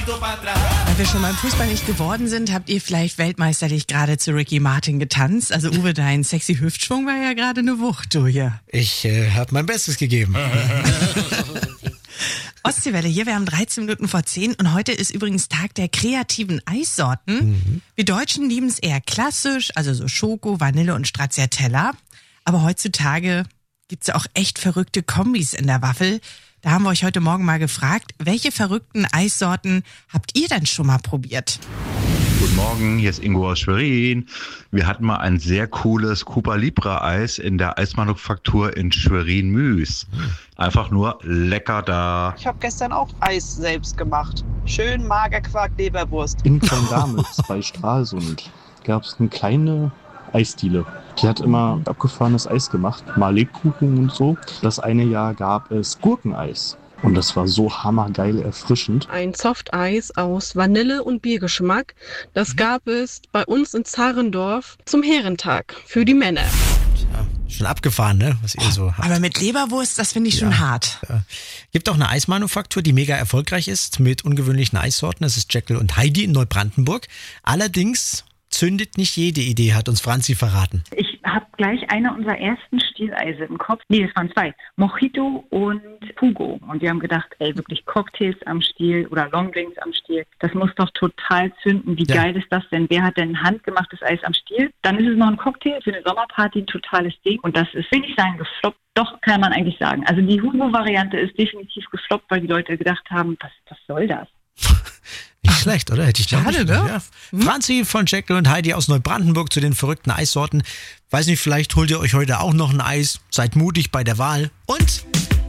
Weil wir schon beim Fußball nicht geworden sind, habt ihr vielleicht weltmeisterlich gerade zu Ricky Martin getanzt? Also Uwe, dein sexy Hüftschwung war ja gerade eine Wucht, du hier. Ich habe mein Bestes gegeben. Ostseewelle hier, wir haben 13 Minuten vor 10 und heute ist übrigens Tag der kreativen Eissorten. Wir Deutschen lieben es eher klassisch, also so Schoko, Vanille und Stracciatella. Aber heutzutage gibt's ja auch echt verrückte Kombis in der Waffel. Da haben wir euch heute Morgen mal gefragt, welche verrückten Eissorten habt ihr denn schon mal probiert? Guten Morgen, hier ist Ingo aus Schwerin. Wir hatten mal ein sehr cooles Cuba Libre Eis in der Eismanufaktur in Schwerin-Müs. Einfach nur lecker da. Ich habe gestern auch Eis selbst gemacht. Schön Magerquark, Leberwurst. In Klein-Damitz bei Stralsund gab es eine kleine Eisdiele. Die hat immer abgefahrenes Eis gemacht, mal Lebkuchen und so. Das eine Jahr gab es Gurkeneis. Und das war so hammergeil erfrischend. Ein Softeis aus Vanille- und Biergeschmack. Das gab es bei uns in Zarendorf zum Herrentag für die Männer. Ja, schon abgefahren, ne? Was ihr so habt. Aber mit Leberwurst, das finde ich schon hart. Gibt auch eine Eismanufaktur, die mega erfolgreich ist mit ungewöhnlichen Eissorten. Das ist Jekyll und Heidi in Neubrandenburg. Allerdings zündet nicht jede Idee, hat uns Franzi verraten. Ich habe gleich eine unserer ersten Stieleise im Kopf. Nee, es waren zwei. Mojito und Fugo. Und wir haben gedacht, wirklich Cocktails am Stiel oder Longdrinks am Stiel. Das muss doch total zünden. Wie geil ist das denn? Wer hat denn handgemachtes Eis am Stiel? Dann ist es noch ein Cocktail für eine Sommerparty, ein totales Ding. Und das ist, will ich sagen, gefloppt. Doch, kann man eigentlich sagen. Also die Hugo-Variante ist definitiv gefloppt, weil die Leute gedacht haben, was soll das? Nicht schlecht, oder? Hätte ich Schade, ne? Ja. Franzi von Jekyll und Heidi aus Neubrandenburg zu den verrückten Eissorten. Weiß nicht, vielleicht holt ihr euch heute auch noch ein Eis. Seid mutig bei der Wahl und